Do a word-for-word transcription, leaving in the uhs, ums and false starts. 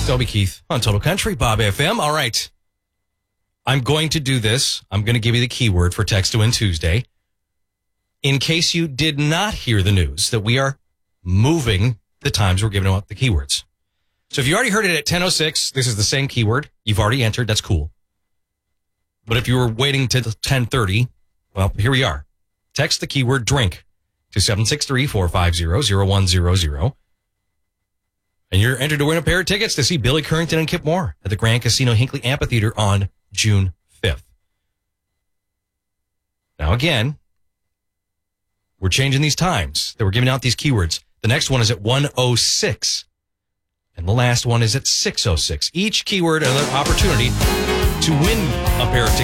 Toby Keith on Total Country, Bob F M. All right. I'm going to do this. I'm going to give you the keyword for Text to Win Tuesday. In case you did not hear the news that we are moving the times we're giving out the keywords. So if you already heard it at ten oh six, this is the same keyword. You've already entered. That's cool. But if you were waiting till ten thirty, well, here we are. Text the keyword drink to seven six three, four five zero, zero one zero zero. And you're entered to win a pair of tickets to see Billy Currington and Kip Moore at the Grand Casino Hinckley Amphitheater on June fifth. Now, again, we're changing these times that we're giving out these keywords. The next one is at one oh six. And the last one is at six oh six. Each keyword, another opportunity to win a pair of tickets.